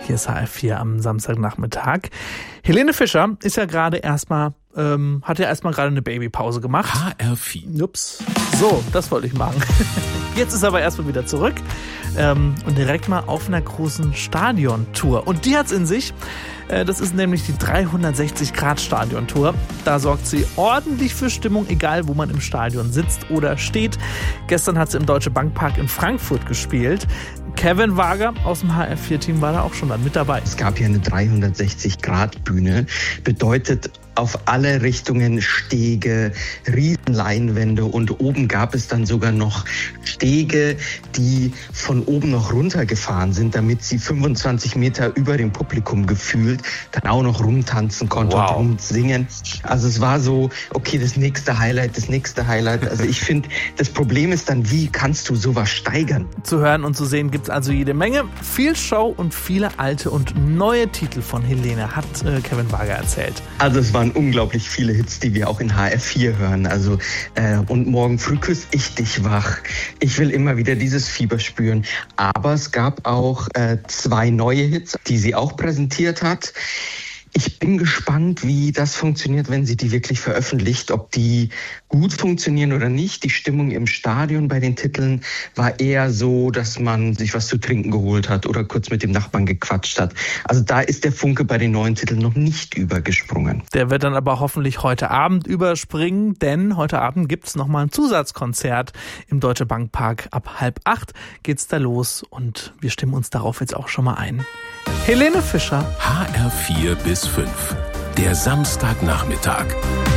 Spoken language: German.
Hier ist HR4 am Samstagnachmittag. Helene Fischer ist ja gerade erstmal, hat ja erstmal gerade eine Babypause gemacht. HR4. Ups. So, das wollte ich machen. Jetzt ist aber erstmal wieder zurück und direkt mal auf einer großen Stadiontour. Und die hat's in sich. Das ist nämlich die 360-Grad-Stadiontour. Da sorgt sie ordentlich für Stimmung, egal wo man im Stadion sitzt oder steht. Gestern hat sie im Deutsche Bankpark in Frankfurt gespielt. Kevin Wager aus dem HR4-Team war da auch schon dann mit dabei. Es gab ja eine 360-Grad-Bühne, bedeutet auf alle Richtungen Stege, Riesenleinwände und oben gab es dann sogar noch Stege, die von oben noch runtergefahren sind, damit sie 25 Meter über dem Publikum gefühlt dann auch noch rumtanzen konnte und rumsingen. Also es war so, okay, das nächste Highlight. Also ich finde, das Problem ist dann, wie kannst du sowas steigern? Zu hören und zu sehen gibt's also jede Menge. Viel Show und viele alte und neue Titel von Helene, hat Kevin Wager erzählt. Also es waren unglaublich viele Hits, die wir auch in HR4 hören. Also und morgen früh küsse ich dich wach. Ich will immer wieder dieses Fieber spüren. Aber es gab auch 2 neue Hits, die sie auch präsentiert hat. Ich bin gespannt, wie das funktioniert, wenn sie die wirklich veröffentlicht, ob die gut funktionieren oder nicht. Die Stimmung im Stadion bei den Titeln war eher so, dass man sich was zu trinken geholt hat oder kurz mit dem Nachbarn gequatscht hat. Also da ist der Funke bei den neuen Titeln noch nicht übergesprungen. Der wird dann aber hoffentlich heute Abend überspringen, denn heute Abend gibt's nochmal ein Zusatzkonzert im Deutsche Bankpark. Ab 7:30 geht's da los und wir stimmen uns darauf jetzt auch schon mal ein. Helene Fischer. HR4 bis 5. Der Samstagnachmittag.